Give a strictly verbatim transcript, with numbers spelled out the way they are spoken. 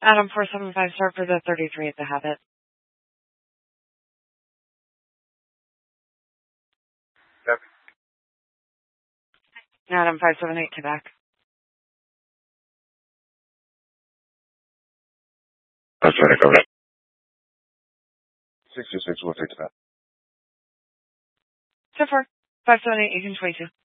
Adam four seven five, start for the thirty-three at the Habit. Yep. Adam five seven eight, Quebec. That's right, go ahead. six two six, we'll take that. So far, five seven eight, you can twenty-two.